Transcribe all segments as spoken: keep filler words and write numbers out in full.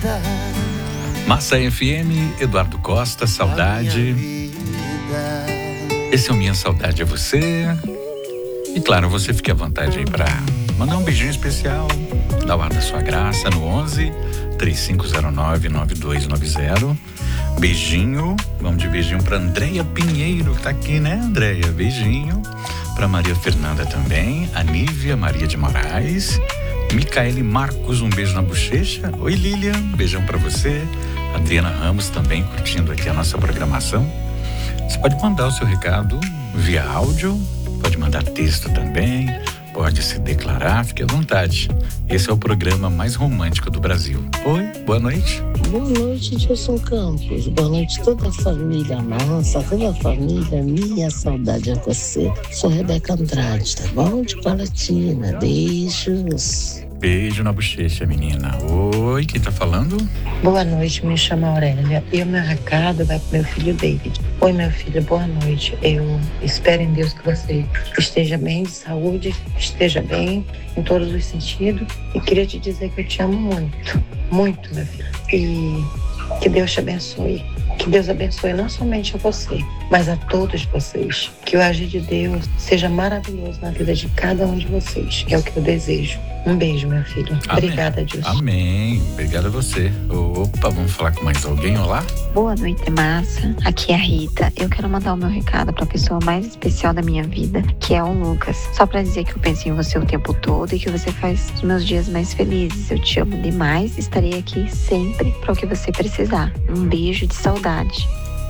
Massa F M, Eduardo Costa, saudade. Esse é o Minha Saudade é Você. E claro, você fique à vontade aí para mandar um beijinho especial, dar o ar da sua graça no onze, três cinco zero nove, nove dois nove zero. Beijinho, vamos de beijinho para Andréia Pinheiro, que tá aqui, né, Andréia? Beijinho para Maria Fernanda também, a Nívia Maria de Moraes, Micaele Marcos, um beijo na bochecha. Oi, Lilian, beijão para você. Adriana Ramos também curtindo aqui a nossa programação. Você pode mandar o seu recado via áudio, pode mandar texto também, pode se declarar, fique à vontade. Esse é o programa mais romântico do Brasil. Oi, boa noite. Boa noite, Gilson Campos. Boa noite, toda a família nossa, toda a família. Minha saudade é você. Sou Rebeca Andrade, tá bom? De Palatina. Beijos. Beijo na bochecha, menina. Oi, quem tá falando? Boa noite, me chamo Aurélia. E o meu recado vai pro meu filho David. Oi, meu filho, boa noite. Eu espero em Deus que você esteja bem de saúde, esteja bem em todos os sentidos. E queria te dizer que eu te amo muito, muito, meu filho. E que Deus te abençoe. Que Deus abençoe não somente a você, mas a todos vocês. Que o agir de Deus seja maravilhoso na vida de cada um de vocês. É o que eu desejo. Um beijo, meu filho. Amém. Obrigada, Dilson. Amém. Obrigado a você. Opa, vamos falar com mais alguém? Olá. Boa noite, massa. Aqui é a Rita. Eu quero mandar o meu recado para a pessoa mais especial da minha vida, que é o Lucas. Só para dizer que eu penso em você o tempo todo e que você faz os meus dias mais felizes. Eu te amo demais. Estarei aqui sempre para o que você precisar. Um beijo de saudade.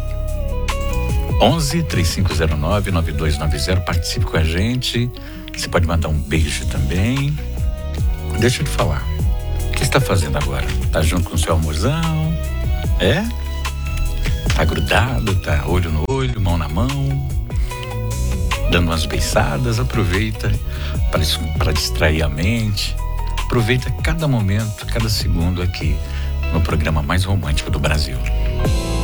onze, três cinco zero nove, nove dois nove zero. Participe com a gente. Você pode mandar um beijo também. Deixa eu te falar. O que você está fazendo agora? Tá junto com o seu almorzão? É? Tá grudado? Tá olho no olho, mão na mão? Dando umas beiçadas? Aproveita para distrair a mente. Aproveita cada momento, cada segundo aqui no programa mais romântico do Brasil.